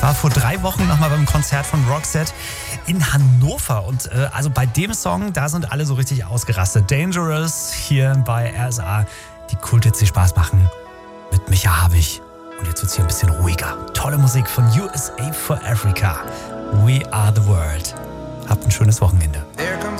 war vor 3 Wochen nochmal beim Konzert von Roxette in Hannover. Und also bei dem Song, da sind alle so richtig ausgerastet. Dangerous hier bei RSA. Die Kulthits, die Spaß machen. Mit Micha Habich. Und jetzt wird es hier ein bisschen ruhiger. Tolle Musik von USA for Africa. We are the world. Habt ein schönes Wochenende.